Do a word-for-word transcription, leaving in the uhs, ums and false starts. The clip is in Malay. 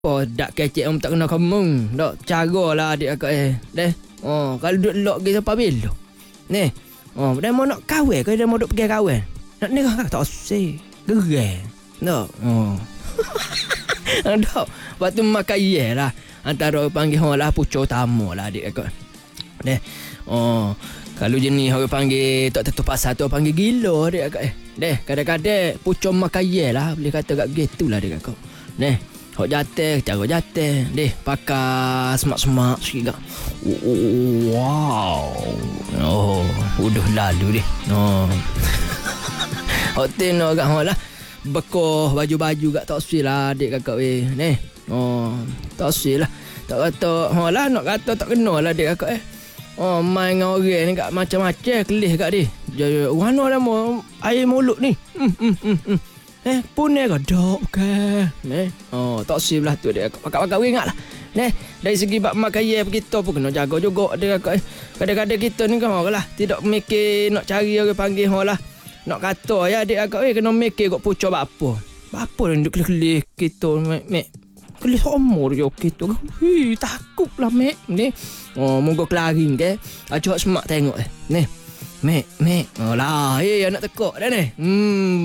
Oh, dak kecek om tak kena kamu. Dak caralah adik akak eh. Deh. Oh, kalau duk lock ke siapa belok. Ni. Oh, dia mau nak kahwin ke dia mau duk pergi kahwin? Nak nikah kan tak usah. Gerang. Dak. Oh. Dak. Waktu makan ye lah. Antara panggil hang lah pucuk utama lah adik akak. Deh. Oh, kalau jenis orang panggil tak tentu pasal tu panggil gila adik akak eh. Deh, kadang-kadang pucuk makan ye lah boleh kata kat gitulah adik akak. Neh. Hok jatuh, cara jatuh. Deh, pakai semak-semak sikit. Oh, oh, wow. Oh, udah lalu deh. Oh. Hok tino kat hok lah. Bekoh baju-baju kat tak usah lah adik kakak weh. Neh. Oh, tak usah lah. Tak kata, hok lah nak kata tak kena lah adik kakak eh. Oh, main dengan orang ni kat macam-macam kelih kat dia. Jadi, mana dah mau air mulut ni? Hmm, hmm, hmm, hmm. Eh, punai ke? Dok ke? Eh, oh, tak sih belah tu dia. Pakak-pakak ingat lah. Eh, dari segi bab makan ye kita pun kena jaga juga dia kakak. Kadang-kadang kita ni kan lah, tidak mikir nak cari orang panggil hang lah. Nak kata ya adik kakak eh kena mikir kok pucuk apa. Apa yang duk kelih kita mek mek. Kelih umur je kita. Hi, takutlah mek ni. Oh, moga kelaring ke. Ajak semak tengok eh. Ni. Mek, mek. Oh lah, eh anak tekak dah ni. Hmm.